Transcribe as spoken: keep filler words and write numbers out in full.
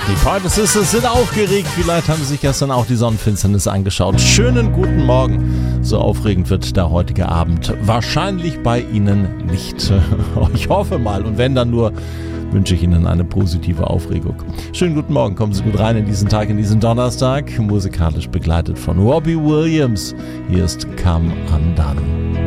Die Pointer Sisters sind aufgeregt. Vielleicht haben Sie sich gestern auch die Sonnenfinsternis angeschaut. Schönen guten Morgen. So aufregend wird der heutige Abend wahrscheinlich bei Ihnen nicht. Ich hoffe mal. Und wenn dann nur, wünsche ich Ihnen eine positive Aufregung. Schönen guten Morgen. Kommen Sie gut rein in diesen Tag, in diesen Donnerstag. Musikalisch begleitet von Robbie Williams. Hier ist Come Undone.